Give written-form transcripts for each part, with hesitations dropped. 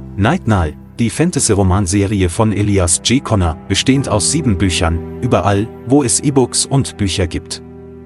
Nightnal, die Fantasy-Romanserie von Elias J. Connor, bestehend aus 7 Büchern, überall, wo es E-Books und Bücher gibt.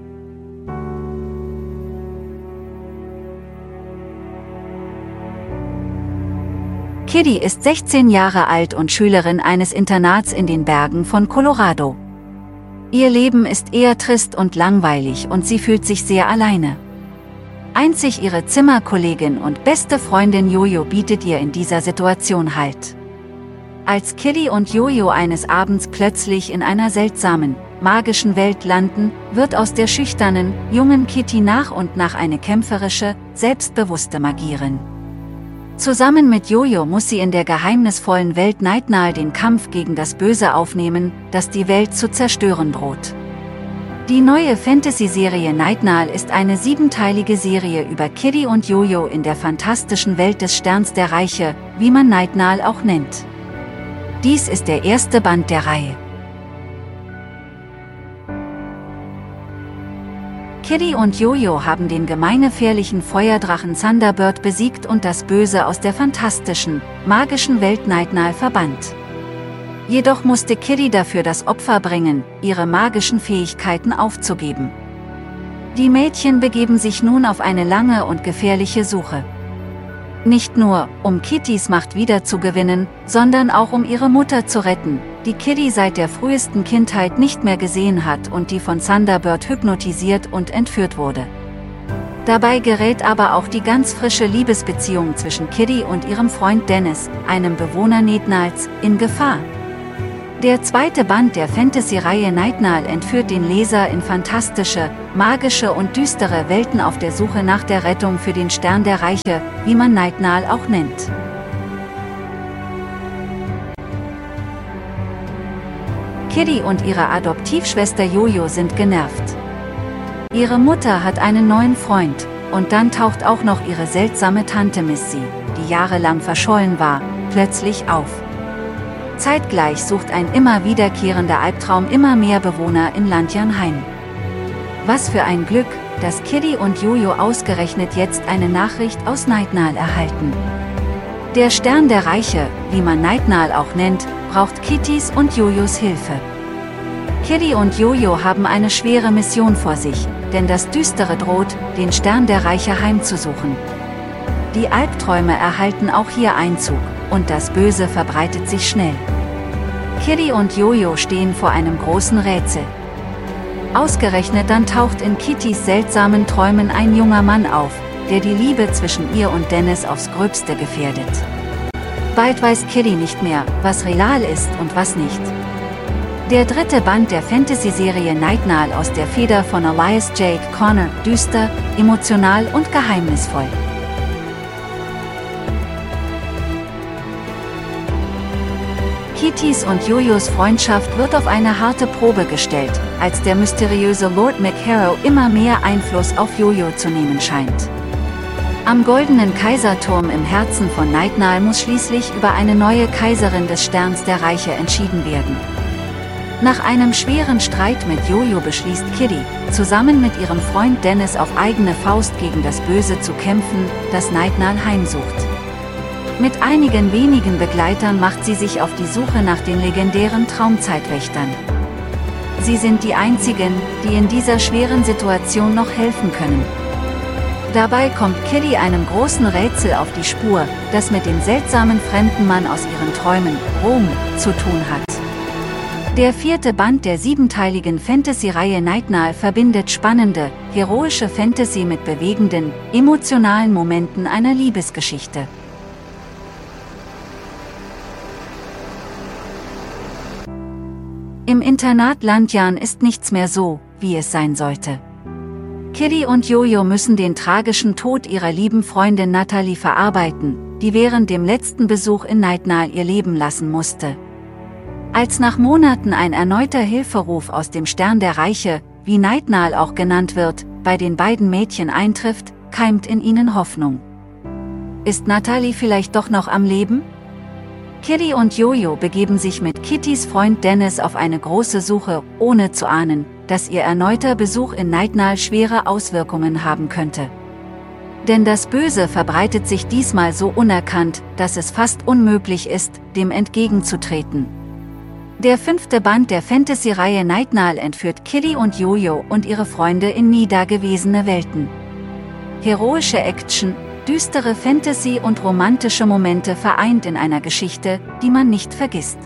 Kitty ist 16 Jahre alt und Schülerin eines Internats in den Bergen von Colorado. Ihr Leben ist eher trist und langweilig und sie fühlt sich sehr alleine. Einzig ihre Zimmerkollegin und beste Freundin Jojo bietet ihr in dieser Situation Halt. Als Kitty und Jojo eines Abends plötzlich in einer seltsamen, magischen Welt landen, wird aus der schüchternen, jungen Kitty nach und nach eine kämpferische, selbstbewusste Magierin. Zusammen mit Jojo muss sie in der geheimnisvollen Welt Nightnal den Kampf gegen das Böse aufnehmen, das die Welt zu zerstören droht. Die neue Fantasy-Serie Nightnal ist eine 7-teilige Serie über Kitty und Jojo in der fantastischen Welt des Sterns der Reiche, wie man Nightnal auch nennt. Dies ist der erste Band der Reihe. Kitty und Jojo haben den gemeingefährlichen Feuerdrachen Thunderbird besiegt und das Böse aus der fantastischen, magischen Welt Nightnal verbannt. Jedoch musste Kitty dafür das Opfer bringen, ihre magischen Fähigkeiten aufzugeben. Die Mädchen begeben sich nun auf eine lange und gefährliche Suche. Nicht nur, um Kittys Macht wiederzugewinnen, sondern auch um ihre Mutter zu retten, die Kitty seit der frühesten Kindheit nicht mehr gesehen hat und die von Thunderbird hypnotisiert und entführt wurde. Dabei gerät aber auch die ganz frische Liebesbeziehung zwischen Kitty und ihrem Freund Dennis, einem Bewohner Nightnals, in Gefahr. Der zweite Band der Fantasy-Reihe Nightnal entführt den Leser in fantastische, magische und düstere Welten auf der Suche nach der Rettung für den Stern der Reiche, wie man Nightnal auch nennt. Kitty und ihre Adoptivschwester Jojo sind genervt. Ihre Mutter hat einen neuen Freund, und dann taucht auch noch ihre seltsame Tante Missy, die jahrelang verschollen war, plötzlich auf. Zeitgleich sucht ein immer wiederkehrender Albtraum immer mehr Bewohner in Lantern heim. Was für ein Glück, dass Kitty und Jojo ausgerechnet jetzt eine Nachricht aus Nightnal erhalten. Der Stern der Reiche, wie man Nightnal auch nennt, braucht Kittys und Jojos Hilfe. Kitty und Jojo haben eine schwere Mission vor sich, denn das Düstere droht, den Stern der Reiche heimzusuchen. Die Albträume erhalten auch hier Einzug, und das Böse verbreitet sich schnell. Kitty und Jojo stehen vor einem großen Rätsel. Ausgerechnet dann taucht in Kittys seltsamen Träumen ein junger Mann auf, der die Liebe zwischen ihr und Dennis aufs Gröbste gefährdet. Bald weiß Kitty nicht mehr, was real ist und was nicht. Der dritte Band der Fantasy-Serie Nightnal aus der Feder von Elias J. Connor, düster, emotional und geheimnisvoll. Kittys und Jojos Freundschaft wird auf eine harte Probe gestellt, als der mysteriöse Lord McHarrow immer mehr Einfluss auf Jojo zu nehmen scheint. Am Goldenen Kaiserturm im Herzen von Nightnal muss schließlich über eine neue Kaiserin des Sterns der Reiche entschieden werden. Nach einem schweren Streit mit Jojo beschließt Kitty, zusammen mit ihrem Freund Dennis auf eigene Faust gegen das Böse zu kämpfen, das Nightnal heimsucht. Mit einigen wenigen Begleitern macht sie sich auf die Suche nach den legendären Traumzeitwächtern. Sie sind die einzigen, die in dieser schweren Situation noch helfen können. Dabei kommt Kitty einem großen Rätsel auf die Spur, das mit dem seltsamen fremden Mann aus ihren Träumen, Rom, zu tun hat. Der vierte Band der 7-teiligen Fantasy-Reihe Nightnal verbindet spannende, heroische Fantasy mit bewegenden, emotionalen Momenten einer Liebesgeschichte. Im Internat Lantern ist nichts mehr so, wie es sein sollte. Kitty und Jojo müssen den tragischen Tod ihrer lieben Freundin Natalie verarbeiten, die während dem letzten Besuch in Nightnal ihr Leben lassen musste. Als nach Monaten ein erneuter Hilferuf aus dem Stern der Reiche, wie Nightnal auch genannt wird, bei den beiden Mädchen eintrifft, keimt in ihnen Hoffnung. Ist Natalie vielleicht doch noch am Leben? Kitty und Jojo begeben sich mit Kittys Freund Dennis auf eine große Suche, ohne zu ahnen, dass ihr erneuter Besuch in Nightnal schwere Auswirkungen haben könnte. Denn das Böse verbreitet sich diesmal so unerkannt, dass es fast unmöglich ist, dem entgegenzutreten. Der 5. Band der Fantasy-Reihe Nightnal entführt Kitty und Jojo und ihre Freunde in nie dagewesene Welten. Heroische Action, düstere Fantasy und romantische Momente vereint in einer Geschichte, die man nicht vergisst.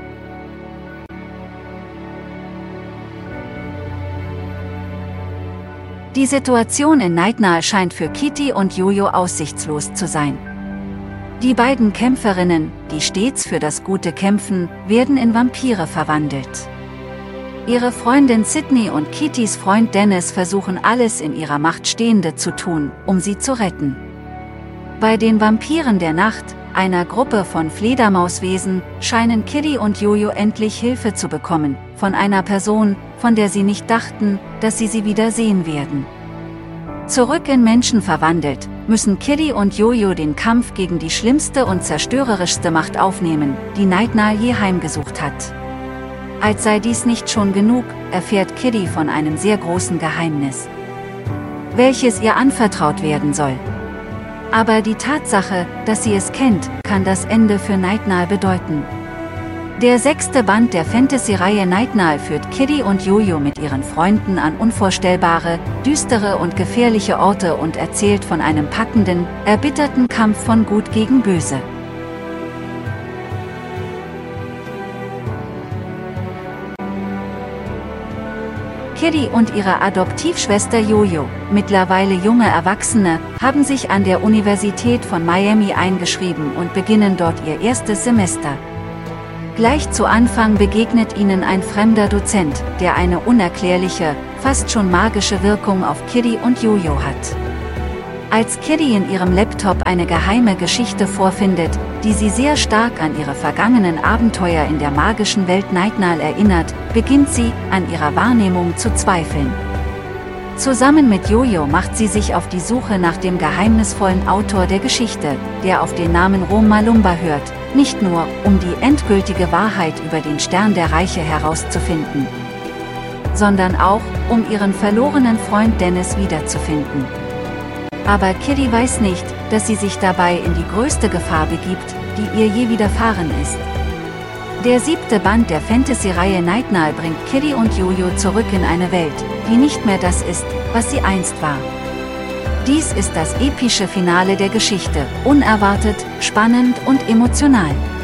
Die Situation in Nightnal scheint für Kitty und Jojo aussichtslos zu sein. Die beiden Kämpferinnen, die stets für das Gute kämpfen, werden in Vampire verwandelt. Ihre Freundin Sydney und Kittys Freund Dennis versuchen alles in ihrer Macht Stehende zu tun, um sie zu retten. Bei den Vampiren der Nacht, einer Gruppe von Fledermauswesen, scheinen Kitty und Jojo endlich Hilfe zu bekommen, von einer Person, von der sie nicht dachten, dass sie wieder sehen werden. Zurück in Menschen verwandelt, müssen Kitty und Jojo den Kampf gegen die schlimmste und zerstörerischste Macht aufnehmen, die Nightnal je heimgesucht hat. Als sei dies nicht schon genug, erfährt Kitty von einem sehr großen Geheimnis, welches ihr anvertraut werden soll. Aber die Tatsache, dass sie es kennt, kann das Ende für Nightnal bedeuten. Der 6. Band der Fantasy-Reihe Nightnal führt Kitty und Jojo mit ihren Freunden an unvorstellbare, düstere und gefährliche Orte und erzählt von einem packenden, erbitterten Kampf von Gut gegen Böse. Kitty und ihre Adoptivschwester Jojo, mittlerweile junge Erwachsene, haben sich an der Universität von Miami eingeschrieben und beginnen dort ihr erstes Semester. Gleich zu Anfang begegnet ihnen ein fremder Dozent, der eine unerklärliche, fast schon magische Wirkung auf Kitty und Jojo hat. Als Kitty in ihrem Laptop eine geheime Geschichte vorfindet, die sie sehr stark an ihre vergangenen Abenteuer in der magischen Welt Nightnal erinnert, beginnt sie, an ihrer Wahrnehmung zu zweifeln. Zusammen mit Jojo macht sie sich auf die Suche nach dem geheimnisvollen Autor der Geschichte, der auf den Namen Roma Lumba hört, nicht nur, um die endgültige Wahrheit über den Stern der Reiche herauszufinden, sondern auch, um ihren verlorenen Freund Dennis wiederzufinden. Aber Kitty weiß nicht, dass sie sich dabei in die größte Gefahr begibt, die ihr je widerfahren ist. Der 7. Band der Fantasy-Reihe Nightnal bringt Kitty und Jojo zurück in eine Welt, die nicht mehr das ist, was sie einst war. Dies ist das epische Finale der Geschichte, unerwartet, spannend und emotional.